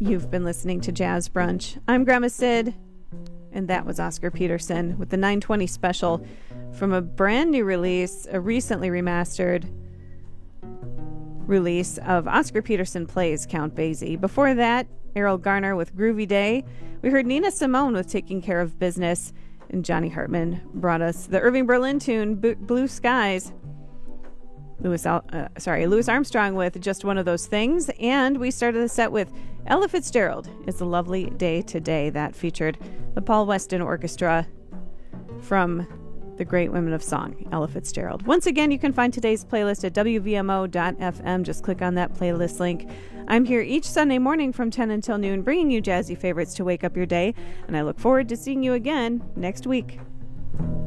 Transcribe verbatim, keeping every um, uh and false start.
You've been listening to Jazz Brunch. I'm Grandma Sid, and that was Oscar Peterson with the nine twenty special from a brand new release, a recently remastered release of Oscar Peterson Plays Count Basie. Before that, Errol Garner with Groovy Day. We heard Nina Simone with Taking Care of Business, and Johnny Hartman brought us the Irving Berlin tune, B- Blue Skies. Louis, Al- uh, sorry, Louis Armstrong with Just One of Those Things. And we started the set with Ella Fitzgerald, It's a Lovely Day Today. That featured the Paul Weston Orchestra from the Great Women of Song, Ella Fitzgerald. Once again, you can find today's playlist at w v m o dot f m. Just click on that playlist link. I'm here each Sunday morning from ten until noon, bringing you jazzy favorites to wake up your day, and I look forward to seeing you again next week.